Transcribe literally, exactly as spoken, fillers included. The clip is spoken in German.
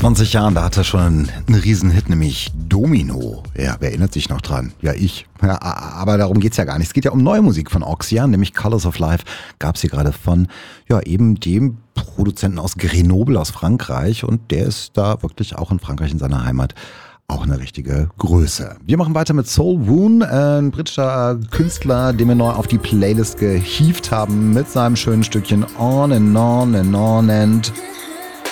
zwanzig Jahren, da hat er schon einen, einen Riesenhit, nämlich Domino. Ja, wer erinnert sich noch dran? Ja, ich. Ja, aber darum geht's ja gar nicht. Es geht ja um neue Musik von Oxia, nämlich Colors of Life. Gab's hier gerade von, ja, eben dem Produzenten aus Grenoble aus Frankreich. Und der ist da wirklich auch in Frankreich in seiner Heimat auch eine richtige Größe. Wir machen weiter mit Soul Woon, ein britischer Künstler, den wir neu auf die Playlist gehievt haben mit seinem schönen Stückchen On and On and On and